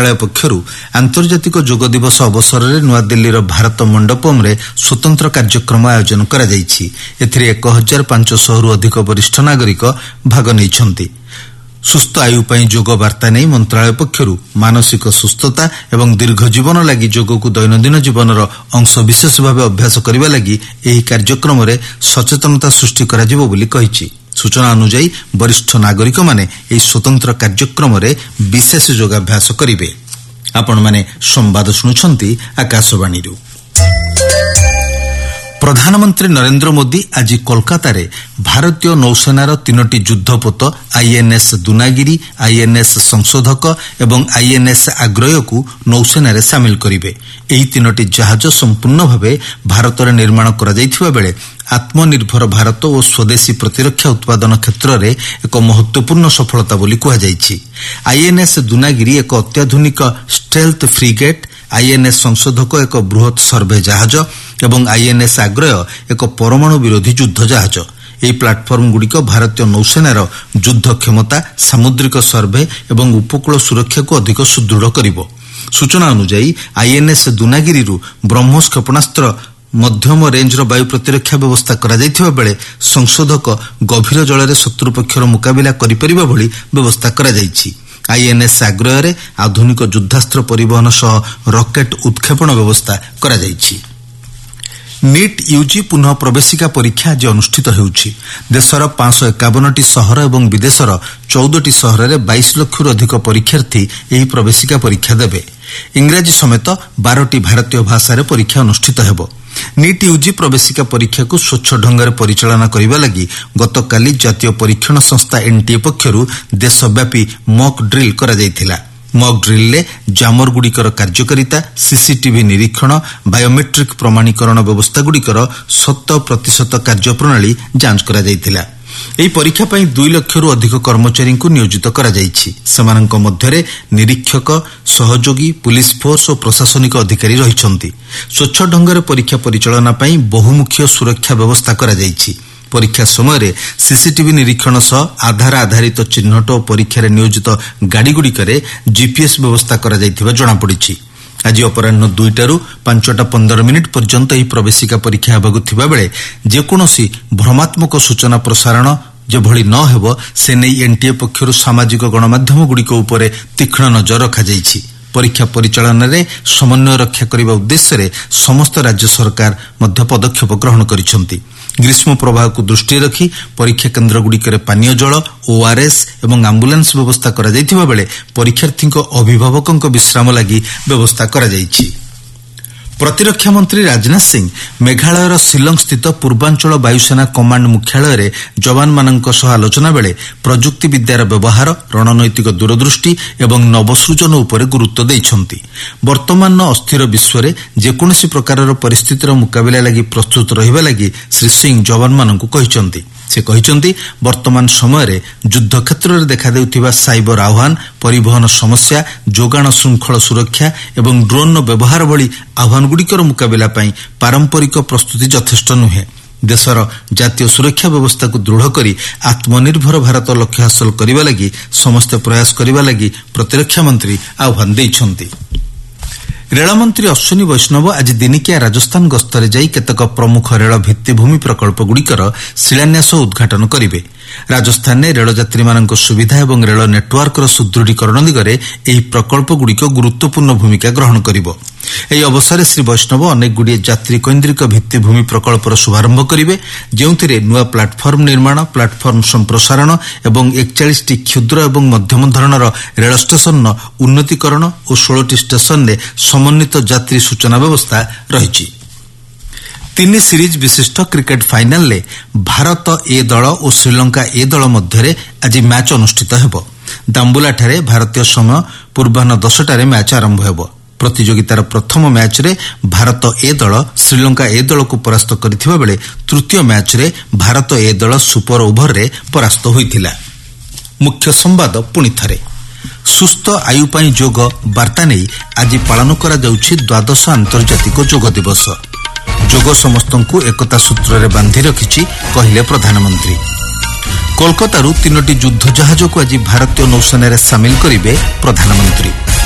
ମନ୍ତ୍ରଣାଳୟ ପକ୍ଷରୁ ଆନ୍ତର୍ଜାତିକ ଯୋଗ ଦିବସ ଅବସରରେ ନୂଆଦିଲ୍ଲୀର ଭାରତ ମଣ୍ଡପମ୍ରେ ସ୍ୱତନ୍ତ୍ର କାର୍ଯ୍ୟକ୍ରମ ଆୟୋଜନ କରାଯାଇଛି। ଏଥିରେ 1500ରୁ ଅଧିକ ବରିଷ୍ଠ ନାଗରିକ ଭାଗ ନେଇଛନ୍ତି। ସୁସ୍ଥ ଆୟୁ ପାଇଁ ଯୋଗ ବାର୍ତ୍ତା ନେଇ ମନ୍ତ୍ରଣାଳୟ ପକ୍ଷରୁ ମାନସିକ ସୁସ୍ଥତା ଏବଂ ଦୀର୍ଘ ଜୀବନ ଲାଗି ଯୋଗକୁ ଦୈନନ୍ଦିନ ଜୀବନର ଅଂଶବିଶେଷ ଭାବେ ଅଭ୍ୟାସ କରିବା ଲାଗି ଏହି କାର୍ଯ୍ୟକ୍ରମରେ ସଚେତନତା ସୃଷ୍ଟି କରାଯିବ ବୋଲି କହିଛି। ସୂଚନା ଅନୁଯାୟୀ ବରିଷ୍ଠ ନାଗରିକମାନେ ଏହି ସ୍ୱତନ୍ତ୍ର କାର୍ଯ୍ୟକ୍ରମରେ ବିଶେଷ ଯୋଗାଭ୍ୟାସ କରିବେ। ଆପଣମାନେ ସମ୍ବାଦ ଶୁଣୁଛନ୍ତି ଆକାଶବାଣୀରୁ। ପ୍ରଧାନମନ୍ତ୍ରୀ ନରେନ୍ଦ୍ର ମୋଦି ଆଜି କୋଲକାତାରେ ଭାରତୀୟ ନୌସେନାର 3ଟି ଯୁଦ୍ଧପୋତ ଆଇଏନ୍ଏସ୍ ଦୁନାଗିରି, ଆଇଏନ୍ଏସ୍ ସଂଶୋଧକ ଏବଂ ଆଇଏନ୍ଏସ୍ ଆଗ୍ରୟକୁ ନୌସେନାରେ ସାମିଲ କରିବେ। ଏହି 3ଟି ଜାହାଜ ସମ୍ପୂର୍ଣ୍ଣ ଭାବେ ଭାରତରେ ନିର୍ମାଣ କରାଯାଇଥିବା ବେଳେ ଆତ୍ମନିର୍ଭର ଭାରତ ଓ ସ୍ୱଦେଶୀ ପ୍ରତିରକ୍ଷା ଉତ୍ପାଦନ କ୍ଷେତ୍ରରେ ଏକ ମହତ୍ୱପୂର୍ଣ୍ଣ ସଫଳତା ବୋଲି କୁହାଯାଇଛି। ଆଇଏନ୍ଏସ୍ ଦୁନାଗିରି ଏକ ଅତ୍ୟାଧୁନିକ ଷ୍ଟେଲ୍ଥ ଫ୍ରିଗେଟ୍, ଆଇଏନ୍ଏସ୍ ସଂଶୋଧକ ଏକ ବୃହତ୍ ସର୍ଭେ ଜାହାଜ ଏବଂ ଆଇଏନ୍ଏସ୍ ଆଗ୍ରୟ ଏକ ପରମାଣୁ ବିରୋଧୀ ଯୁଦ୍ଧ ଜାହାଜ। ଏହି ପ୍ଲାଟଫର୍ମଗୁଡ଼ିକ ଭାରତୀୟ ନୌସେନାର ଯୁଦ୍ଧ କ୍ଷମତା, ସାମୁଦ୍ରିକ ସର୍ଭେ ଏବଂ ଉପକୂଳ ସୁରକ୍ଷାକୁ ଅଧିକ ସୁଦୃଢ଼ କରିବ। ସୂଚନା ଅନୁଯାୟୀ ଆଇଏନ୍ଏସ୍ ଦୁନାଗିରିରୁ ବ୍ରହ୍ମୋସ୍ କ୍ଷେପଣାସ୍ତ୍ର ମଧ୍ୟମ ରେଞ୍ଜର ବାୟୁ ପ୍ରତିରକ୍ଷା ବ୍ୟବସ୍ଥା କରାଯାଇଥିବା ବେଳେ ସଂଶୋଧକ ଗଭୀର ଜଳରେ ଶତ୍ରୁ ପକ୍ଷର ମୁକାବିଲା କରିପାରିବା ଭଳି ବ୍ୟବସ୍ଥା କରାଯାଇଛି। ଆଇଏନ୍ଏସ୍ ଆଗ୍ରୟରେ ଆଧୁନିକ ଯୁଦ୍ଧାସ୍ତ୍ର ପରିବହନ ସହ ରକେଟ୍ ଉତ୍କ୍ଷେପଣ ବ୍ୟବସ୍ଥା କରାଯାଇଛି। ନିଟ୍ ୟୁଜି ପୁନଃ ପ୍ରବେଶିକା ପରୀକ୍ଷା ଆଜି ଅନୁଷ୍ଠିତ ହେଉଛି। ଦେଶର 551ଟି ସହର ଏବଂ ବିଦେଶର 14ଟି ସହରରେ 22 ଲକ୍ଷରୁ ଅଧିକ ପରୀକ୍ଷାର୍ଥୀ ଏହି ପ୍ରବେଶିକା ପରୀକ୍ଷା ଦେବେ। ଇଂରାଜୀ ସମେତ 12ଟି ଭାରତୀୟ ଭାଷାରେ ପରୀକ୍ଷା ଅନୁଷ୍ଠିତ ହେବ। ନିଟ୍ ୟୁଜି ପ୍ରବେଶିକା ପରୀକ୍ଷାକୁ ସ୍ୱଚ୍ଛ ଢଙ୍ଗରେ ପରିଚାଳନା କରିବା ଲାଗି ଗତକାଲି ଜାତୀୟ ପରୀକ୍ଷଣ ସଂସ୍ଥା ଏନ୍ଟିଏ ପକ୍ଷରୁ ଦେଶବ୍ୟାପୀ ମକ୍ ଡ୍ରିଲ୍ କରାଯାଇଥିଲା। ମକ୍ ଡ୍ରିଲ୍ରେ ଜାମରଗୁଡ଼ିକର କାର୍ଯ୍ୟକାରିତା, ସିସିଟିଭି ନିରୀକ୍ଷଣ, ବାୟୋମେଟ୍ରିକ୍ ପ୍ରମାଣୀକରଣ ବ୍ୟବସ୍ଥାଗୁଡ଼ିକର 100% କାର୍ଯ୍ୟପ୍ରଣାଳୀ ଯାଞ୍ଚ କରାଯାଇଥିଲା। ଏହି ପରୀକ୍ଷା ପାଇଁ 2 ଲକ୍ଷରୁ ଅଧିକ କର୍ମଚାରୀଙ୍କୁ ନିୟୋଜିତ କରାଯାଇଛି। ସେମାନଙ୍କ ମଧ୍ୟରେ ନିରୀକ୍ଷକ, ସହଯୋଗୀ, ପୁଲିସ ଫୋର୍ସ ଓ ପ୍ରଶାସନିକ ଅଧିକାରୀ ରହିଛନ୍ତି। ସ୍ୱଚ୍ଛ ଢଙ୍ଗରେ ପରୀକ୍ଷା ପରିଚାଳନା ପାଇଁ ବହୁମୁଖୀ ସୁରକ୍ଷା ବ୍ୟବସ୍ଥା କରାଯାଇଛି। ପରୀକ୍ଷା ସମୟରେ ସିସିଟିଭି ନିରୀକ୍ଷଣ ସହ ଆଧାର ଆଧାରିତ ଚିହ୍ନଟ ଓ ପରୀକ୍ଷାରେ ନିୟୋଜିତ ଗାଡ଼ିଗୁଡ଼ିକରେ ଜିପିଏସ୍ ବ୍ୟବସ୍ଥା କରାଯାଇଥିବା ଜଣାପଡ଼ିଛି। ଆଜି ଅପରାହ୍ନ 2ଟାରୁ 5:15 ପର୍ଯ୍ୟନ୍ତ ଏହି ପ୍ରବେଶିକା ପରୀକ୍ଷା ହେବାକୁ ଥିବାବେଳେ ଯେକୌଣସି ଭ୍ରମାତ୍ମକ ସୂଚନା ପ୍ରସାରଣ ଯେଭଳି ନ ହେବ ସେ ନେଇ ଏନ୍ଟିଏ ପକ୍ଷରୁ ସାମାଜିକ ଗଣମାଧ୍ୟମଗୁଡ଼ିକ ଉପରେ ତୀକ୍ଷ୍ଣ ନଜର ରଖାଯାଇଛି। ପରୀକ୍ଷା ପରିଚାଳନାରେ ସମନ୍ୱୟ ରକ୍ଷା କରିବା ଉଦ୍ଦେଶ୍ୟରେ ସମସ୍ତ ରାଜ୍ୟ ସରକାର ମଧ୍ୟ ପଦକ୍ଷେପ ଗ୍ରହଣ କରିଛନ୍ତି। ଗ୍ରୀଷ୍ମ ପ୍ରବାହକୁ ଦୃଷ୍ଟିରେ ରଖି ପରୀକ୍ଷା କେନ୍ଦ୍ରଗୁଡ଼ିକରେ ପାନୀୟ ଜଳ, ଓଆର୍ଏସ୍ ଏବଂ ଆମ୍ବୁଲାନ୍ସ ବ୍ୟବସ୍ଥା କରାଯାଇଥିବା ବେଳେ ପରୀକ୍ଷାର୍ଥୀଙ୍କ ଅଭିଭାବକଙ୍କ ବିଶ୍ରାମ ଲାଗି ବ୍ୟବସ୍ଥା କରାଯାଇଛି। ପ୍ରତିରକ୍ଷା ମନ୍ତ୍ରୀ ରାଜନାଥ ସିଂ ମେଘାଳୟର ଶିଲଂ ସ୍ଥିତ ପୂର୍ବାଞ୍ଚଳ ବାୟୁସେନା କମାଣ୍ଡ ମୁଖ୍ୟାଳୟରେ ଯବାନମାନଙ୍କ ସହ ଆଲୋଚନା ବେଳେ ପ୍ରଯୁକ୍ତି ବିଦ୍ୟାର ବ୍ୟବହାର, ରଣନୈତିକ ଦୂରଦୃଷ୍ଟି ଏବଂ ନବସୃଜନ ଉପରେ ଗୁରୁତ୍ୱ ଦେଇଛନ୍ତି। ବର୍ତ୍ତମାନର ଅସ୍ଥିର ବିଶ୍ୱରେ ଯେକୌଣସି ପ୍ରକାରର ପରିସ୍ଥିତିର ମୁକାବିଲା ଲାଗି ପ୍ରସ୍ତୁତ ରହିବା ଲାଗି ଶ୍ରୀ ସିଂ ଯବାନମାନଙ୍କୁ କହିଛନ୍ତି। ସେ କହିଛନ୍ତି ବର୍ତ୍ତମାନ ସମୟରେ ଯୁଦ୍ଧ କ୍ଷେତ୍ରରେ ଦେଖାଦେଉଥିବା ସାଇବର ଆହ୍ୱାନ, ପରିବହନ ସମସ୍ୟା, ଯୋଗାଣ ଶୃଙ୍ଖଳ ସୁରକ୍ଷା ଏବଂ ଡ୍ରୋନ୍ର ବ୍ୟବହାର ଭଳି ଆହ୍ୱାନଗୁଡ଼ିକର ମୁକାବିଲା ପାଇଁ ପାରମ୍ପରିକ ପ୍ରସ୍ତୁତି ଯଥେଷ୍ଟ ନୁହେଁ। ଦେଶର ଜାତୀୟ ସୁରକ୍ଷା ବ୍ୟବସ୍ଥାକୁ ଦୃଢ଼ କରି ଆତ୍ମନିର୍ଭର ଭାରତ ଲକ୍ଷ୍ୟ ହାସଲ କରିବା ଲାଗି ସମସ୍ତେ ପ୍ରୟାସ କରିବା ଲାଗି ପ୍ରତିରକ୍ଷା ମନ୍ତ୍ରୀ ଆହ୍ୱାନ ଦେଇଛନ୍ତି। ରେଳମନ୍ତ୍ରୀ ଅଶ୍ୱିନୀ ବୈଷ୍ଣବ ଆଜି ଦିନିକିଆ ରାଜସ୍ଥାନ ଗସ୍ତରେ ଯାଇ କେତେକ ପ୍ରମୁଖ ରେଳ ଭିତ୍ତିଭୂମି ପ୍ରକଳ୍ପଗୁଡ଼ିକର ଶିଳାନ୍ୟାସ ଓ ଉଦ୍ଘାଟନ କରିବେ। ରାଜସ୍ଥାନରେ ରେଳଯାତ୍ରୀମାନଙ୍କ ସୁବିଧା ଏବଂ ରେଳ ନେଟୱାର୍କର ସୁଦୃଢ଼ୀକରଣ ଦିଗରେ ଏହି ପ୍ରକଳ୍ପଗୁଡ଼ିକ ଗୁରୁତ୍ୱପୂର୍ଣ୍ଣ ଭୂମିକା ଗ୍ରହଣ କରିବ। ଏହି ଅବସରରେ ଶ୍ରୀ ବୈଷ୍ଣବ ଅନେକଗୁଡ଼ିଏ ଯାତ୍ରୀକୈନ୍ଦ୍ରିକ ଭିତ୍ତିଭୂମି ପ୍ରକଳ୍ପର ଶୁଭାରମ୍ଭ କରିବେ, ଯେଉଁଥିରେ ନୂଆ ପ୍ଲାଟଫର୍ମ ନିର୍ମାଣ, ପ୍ଲାଟଫର୍ମ ସମ୍ପ୍ରସାରଣ ଏବଂ 41ଟି କ୍ଷୁଦ୍ର ଏବଂ ମଧ୍ୟମ ଧରଣର ରେଳ ଷ୍ଟେସନର ଉନ୍ନତୀକରଣ ଓ 16ଟି ଷ୍ଟେସନରେ ସମନ୍ୱିତ ଯାତ୍ରୀ ସୂଚନା ବ୍ୟବସ୍ଥା ରହିଛି। 3 ସିରିଜ୍ ବିଶିଷ୍ଟ କ୍ରିକେଟ ଫାଇନାଲରେ ଭାରତ ଏ ଦଳ ଓ ଶ୍ରୀଲଙ୍କା ଏ ଦଳ ମଧ୍ୟରେ ଆଜି ମ୍ୟାଚ୍ ଅନୁଷ୍ଠିତ ହେବ। ଦାମ୍ବୁଲାଠାରେ ଭାରତୀୟ ସମୟ ପୂର୍ବାହ୍ନ 10ଟାରେ ମ୍ୟାଚ୍ ଆରମ୍ଭ ହେବ। ପ୍ରତିଯୋଗିତାର ପ୍ରଥମ ମ୍ୟାଚ୍ରେ ଭାରତ ଏ ଦଳ ଶ୍ରୀଲଙ୍କା ଏ ଦଳକୁ ପରାସ୍ତ କରିଥିବା ବେଳେ ତୃତୀୟ ମ୍ୟାଚ୍ରେ ଭାରତ ଏ ଦଳ ସୁପର ଓଭରରେ ପରାସ୍ତ ହୋଇଥିଲା। ମୁଖ୍ୟ ସମ୍ବାଦ ପୁଣିଥରେ। ସୁସ୍ଥ ଆୟୁ ପାଇଁ ଯୋଗ ବାର୍ତ୍ତା ନେଇ ଆଜି ପାଳନ କରାଯାଉଛି ଦ୍ୱାଦଶ ଆନ୍ତର୍ଜାତିକ ଯୋଗ ଦିବସ। ଯୋଗ ସମସ୍ତଙ୍କୁ ଏକତା ସୂତ୍ରରେ ବାନ୍ଧି ରଖିଛି, କହିଲେ ପ୍ରଧାନମନ୍ତ୍ରୀ। କୋଲକାତାରୁ 3ଟି ଯୁଦ୍ଧ ଜାହାଜକୁ ଆଜି ଭାରତୀୟ ନୌସେନାରେ ସାମିଲ କରିବେ ପ୍ରଧାନମନ୍ତ୍ରୀ।